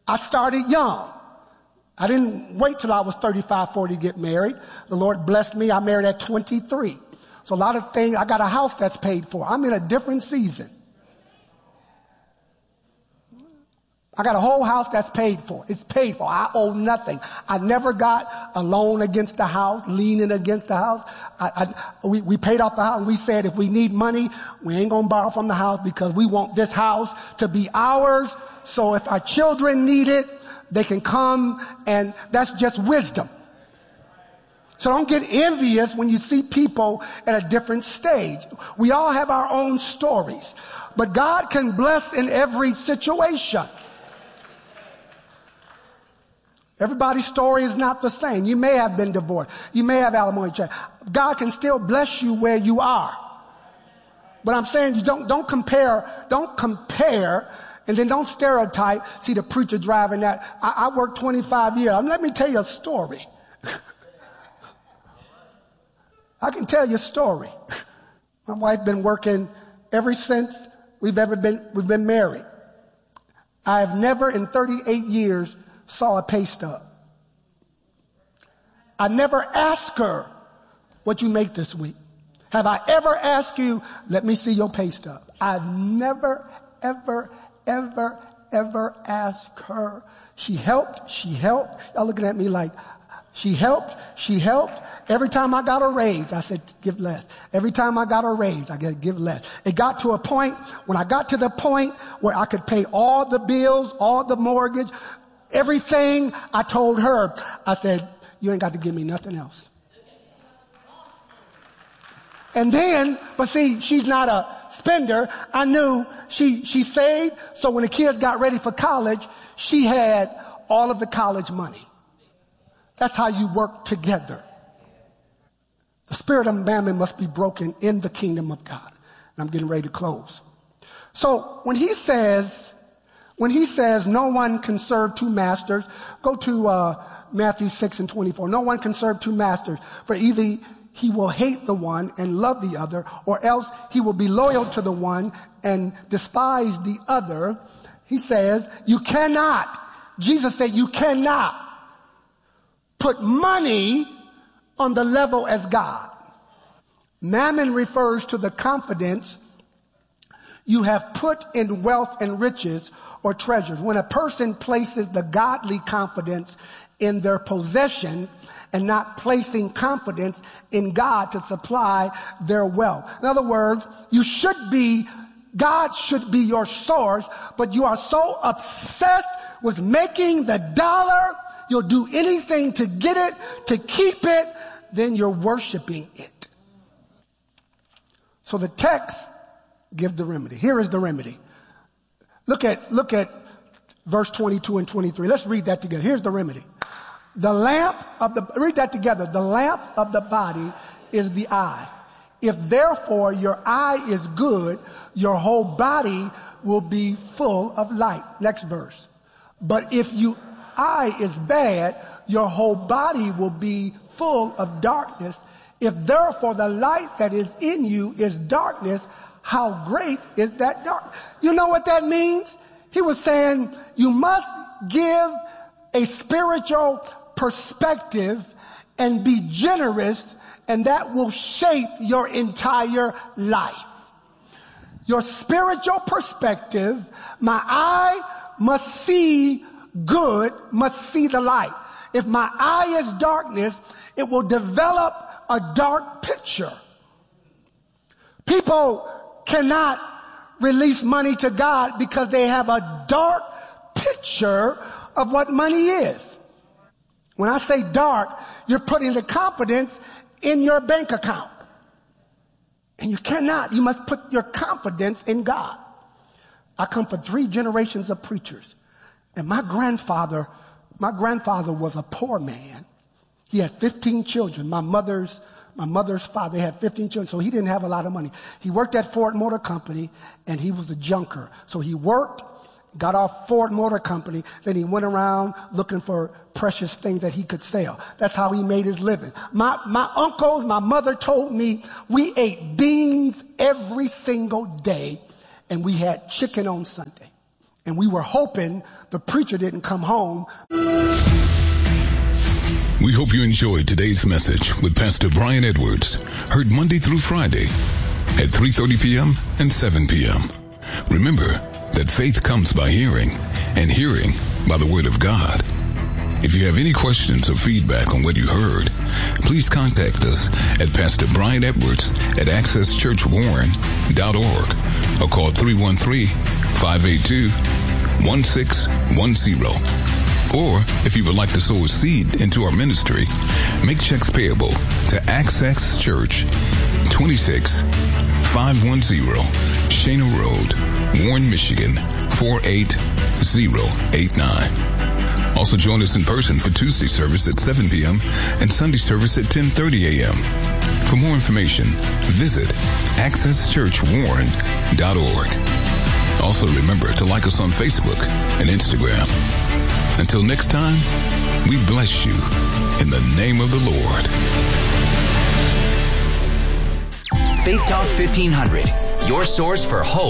I started young. I didn't wait till I was 35, 40 to get married. The Lord blessed me. I married at 23. So a lot of things, I got a house that's paid for. I'm in a different season. I got a whole house that's paid for. It's paid for. I owe nothing. I never got a loan against the house, leaning against the house. We paid off the house, and we said if we need money, we ain't going to borrow from the house because we want this house to be ours. So if our children need it, they can come, and that's just wisdom. So don't get envious when you see people at a different stage. We all have our own stories, but God can bless in every situation. Everybody's story is not the same. You may have been divorced. You may have alimony check. God can still bless you where you are. But I'm saying you don't compare, and then don't stereotype. See the preacher driving that. I worked 25 years. Let me tell you a story. I can tell you a story. My wife been working ever since we've been married. I have never in 38 years saw a pay stub. I never asked her what you make this week. Have I ever asked you, let me see your pay stub? I've never, ever asked her. She helped. Y'all looking at me like, she helped. Every time I got a raise, I said, give less. Every time I got a raise, I said, give less. It got to a point, when I got to the point where I could pay all the bills, all the mortgage, everything, I told her, I said, you ain't got to give me nothing else. And then, but see, she's not a spender. I knew she saved, so when the kids got ready for college, she had all of the college money. That's how you work together. The spirit of mammon must be broken in the kingdom of God. And I'm getting ready to close. So when he says no one can serve two masters, go to Matthew 6:24. No one can serve two masters, for either he will hate the one and love the other, or else he will be loyal to the one and despise the other. He says, you cannot. Jesus said you cannot put money on the level as God. Mammon refers to the confidence you have put in wealth and riches or treasures. When a person places the godly confidence in their possession and not placing confidence in God to supply their wealth. In other words, God should be your source, but you are so obsessed with making the dollar, you'll do anything to get it, to keep it, then you're worshiping it. So the text give the remedy. Here is the remedy. Look at verse 22 and 23. Let's read that together. Here's the remedy. Read that together. The lamp of the body is the eye. If therefore your eye is good, your whole body will be full of light. Next verse. But if your eye is bad, your whole body will be full of darkness. If therefore the light that is in you is darkness, how great is that dark? You know what that means? He was saying you must give a spiritual perspective and be generous, and that will shape your entire life. Your spiritual perspective, my eye must see good, must see the light. If my eye is darkness, it will develop a dark picture. People cannot release money to God because they have a dark picture of what money is. When I say dark, you're putting the confidence in your bank account. And you must put your confidence in God. I come from 3 generations of preachers. And my grandfather was a poor man. He had 15 children. My mother's father had 15 children, so he didn't have a lot of money. He worked at Ford Motor Company, and he was a junker. So he worked, got off Ford Motor Company, then he went around looking for precious things that he could sell. That's how he made his living. My uncles, my mother told me we ate beans every single day, and we had chicken on Sunday. And we were hoping the preacher didn't come home. We hope you enjoyed today's message with Pastor Brian Edwards, heard Monday through Friday at 3:30 p.m. and 7 p.m. Remember that faith comes by hearing, and hearing by the Word of God. If you have any questions or feedback on what you heard, please contact us at Pastor Brian Edwards at accesschurchwarren.org or call 313-582-1610. Or, if you would like to sow a seed into our ministry, make checks payable to Access Church, 26510 Shana Road, Warren, Michigan, 48089. Also join us in person for Tuesday service at 7 p.m. and Sunday service at 10:30 a.m. For more information, visit accesschurchwarren.org. Also remember to like us on Facebook and Instagram. Until next time, we bless you in the name of the Lord. Faith Talk 1500, your source for hope.